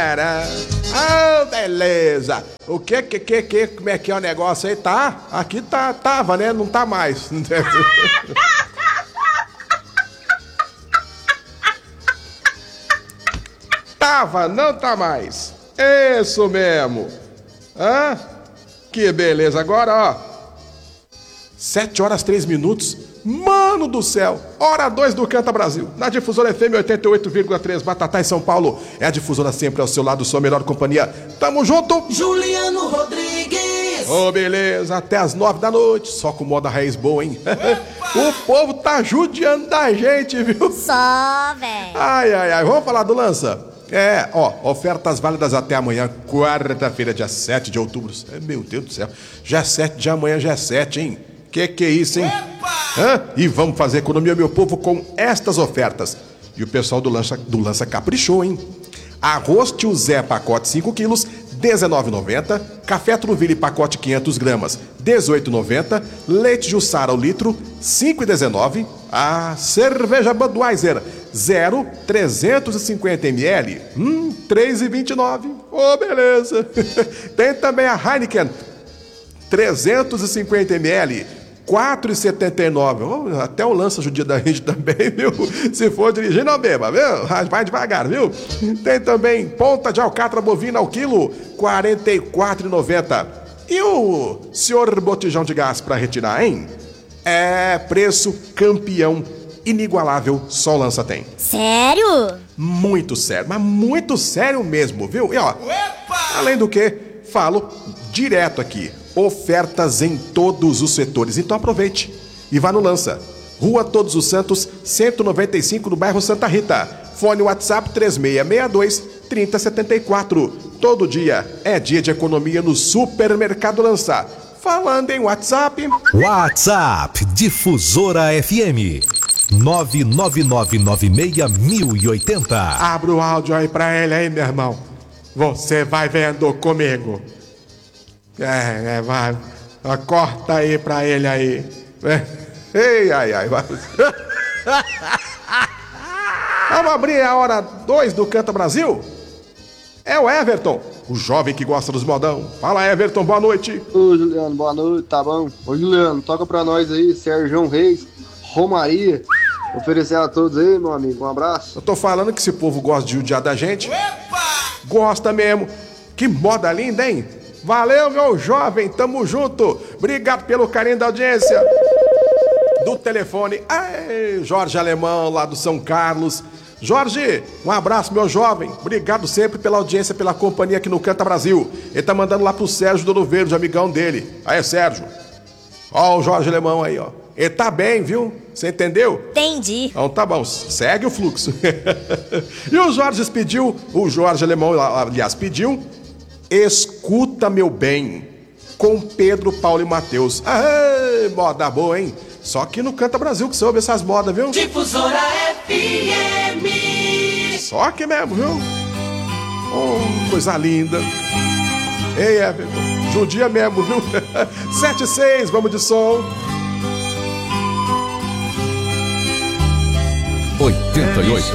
Ah, beleza. O que, como é que é o negócio aí? Tá? Aqui tava, né? Não tá mais. Tava, não tá mais. Isso mesmo. Hã? Que beleza. Agora, ó. 7h03. Mano do céu. Hora 2 do Canta Brasil. Na Difusora FM 88,3 Batatais, São Paulo. É a Difusora sempre ao seu lado, sua melhor companhia. Tamo junto. Juliano Rodrigues. Ô, beleza. Até as 9 da noite. Só com moda raiz boa, hein? O povo tá judiando da gente, viu? Só, velho. Ai. Vamos falar do lança? Ofertas válidas até amanhã, quarta-feira, dia 7 de outubro. Meu Deus do céu. Já é 7 de amanhã, já é 7, hein? Que é isso, hein? E vamos fazer economia, meu povo, com estas ofertas. E o pessoal do Lança caprichou, hein? Arroz Tio Zé, pacote 5 quilos, R$19,90. Café Truville, pacote 500 gramas, R$18,90. Leite Jussara, o litro, R$5,19. A cerveja Budweiser, 350 ml, R$3,29. Ô, beleza. Tem também a Heineken, 350 ml, R$4,79. Até o Lança judia da gente também, viu? Se for dirigir, não beba, viu? Vai devagar, viu? Tem também ponta de alcatra bovina ao quilo, R$44,90. E o senhor botijão de gás para retirar, hein? É preço campeão, inigualável, só o Lança tem. Sério? Muito sério, mas muito sério mesmo, viu? E ó, além do que, falo direto aqui. Ofertas em todos os setores, então aproveite e vá no Lança. Rua Todos os Santos, 195, no bairro Santa Rita. Fone WhatsApp 3662-3074. Todo dia é dia de economia no Supermercado Lança. Falando em WhatsApp... WhatsApp Difusora FM 999961080. Abra o áudio aí pra ele aí, meu irmão. Você vai vendo comigo. Vai. Corta aí pra ele aí. Ai. Vamos abrir a hora 2 do Canta Brasil? É o Everton, o jovem que gosta dos modão. Fala, Everton, boa noite. Ô, Juliano, boa noite, tá bom? Ô, Juliano, toca pra nós aí, Sérgio Reis, Romaria. Oferecer a todos aí, meu amigo, um abraço. Eu tô falando que esse povo gosta de judiar da gente. Gosta mesmo. Que moda linda, hein? Valeu, meu jovem, tamo junto. Obrigado pelo carinho da audiência. Do telefone, Jorge Alemão, lá do São Carlos. Jorge, um abraço, meu jovem. Obrigado sempre pela audiência, pela companhia aqui no Canta Brasil. Ele tá mandando lá pro Sérgio do Ouro Verde, amigão dele. Aí, Sérgio. Ó o Jorge Alemão aí, ó. Ele tá bem, viu? Você entendeu? Entendi. Então tá bom, segue o fluxo. E o Jorge Alemão, aliás, pediu... Escuta, meu bem, com Pedro, Paulo e Matheus. Moda boa, hein? Só que no Canta Brasil que você ouve essas modas, viu? Difusora FM. Só que mesmo, viu? Coisa linda. Ei, Everton, judia mesmo, viu? 7-6, vamos de som. 88.